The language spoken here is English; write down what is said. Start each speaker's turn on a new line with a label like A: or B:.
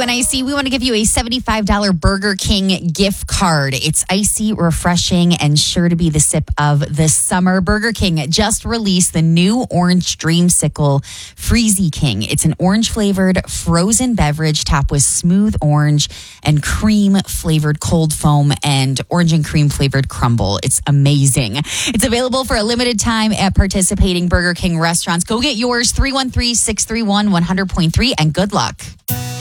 A: WNIC. We want to give you a $75 Burger King gift card. It's icy, refreshing, and sure to be the sip of the summer. Burger King just released the new Orange Dreamsicle Freezy King. It's an orange-flavored frozen beverage topped with smooth orange and cream-flavored cold foam and orange and cream-flavored crumble. It's amazing. It's available for a limited time at participating Burger King restaurants. Go get yours, 313-631-100.3, and good luck.